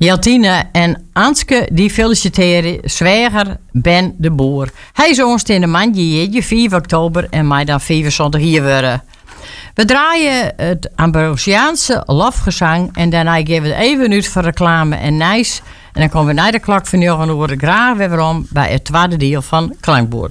Jeltine en Anske die feliciteren zwager Ben de Boer. Hij is ons in de maand je 4 oktober en mij dan 25 hier worden. We draaien het Ambrosiaanse lofgezang en daarna geven we even een uur voor reclame en nice. En dan komen we naar de klok van 9 uur graag weer om bij het tweede deel van Klankboord.